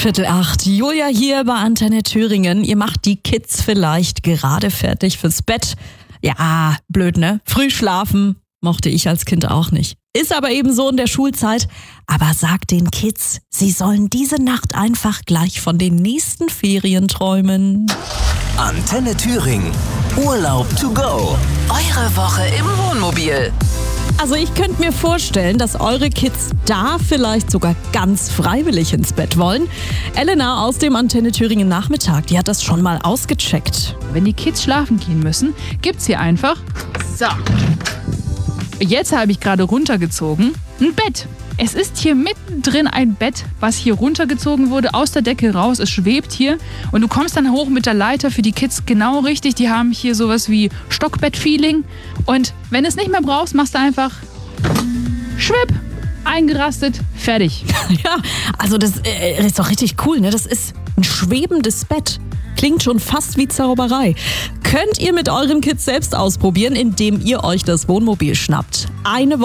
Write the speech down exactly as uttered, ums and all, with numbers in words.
Viertel acht. Julia hier bei Antenne Thüringen. Ihr macht die Kids vielleicht gerade fertig fürs Bett. Ja, blöd, ne? Früh schlafen mochte ich als Kind auch nicht. Ist aber eben so in der Schulzeit. Aber sagt den Kids, sie sollen diese Nacht einfach gleich von den nächsten Ferien träumen. Antenne Thüringen. Urlaub to go. Eure Woche im Wohnmobil. Also ich könnte mir vorstellen, dass eure Kids da vielleicht sogar ganz freiwillig ins Bett wollen. Elena aus dem Antenne Thüringen Nachmittag, die hat das schon mal ausgecheckt. Wenn die Kids schlafen gehen müssen, gibt's hier einfach, so, jetzt habe ich gerade runtergezogen, ein Bett. Es ist hier mittendrin ein Bett, was hier runtergezogen wurde, aus der Decke raus. Es schwebt hier und du kommst dann hoch mit der Leiter für die Kids genau richtig. Die haben hier sowas wie Stockbett-Feeling. Und wenn du es nicht mehr brauchst, machst du einfach schwipp, eingerastet, fertig. Ja, also das äh, ist doch richtig cool, ne? Das ist ein schwebendes Bett. Klingt schon fast wie Zauberei. Könnt ihr mit euren Kids selbst ausprobieren, indem ihr euch das Wohnmobil schnappt. Eine